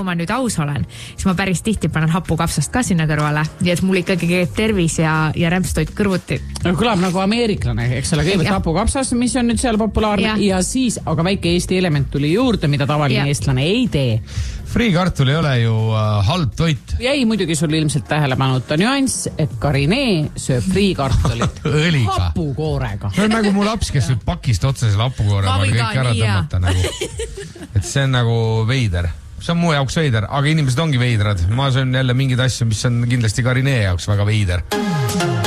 ma nüüd aus olen, siis ma päris tihti panen hapukapsast ka sinna kõrvale, nii et mul ikkagi käib tervis ja rämpstoit kõrvuti. Kõlab nagu ameeriklane, eks ole, kõigepealt hapukapsas, mis on nüüd seal populaarne ja siis, aga väike Eesti element tuli juurde, mida tavaline eestlane ei tee. Friikartul ei ole ju halb toit. Jäi muidugi sul ilmselt tähelepanuta nüanss, et Karine sööb friikartulit hapukoorega. See on nagu mu laps, kes võib pakist otsa selle hapukoore kõik ära tõmmata. Nagu. Et see on nagu veider. See on mu jaoks veider, aga inimesed ongi veidrad. Ma söön jälle mingeid asju, mis on kindlasti Karine jaoks väga veider.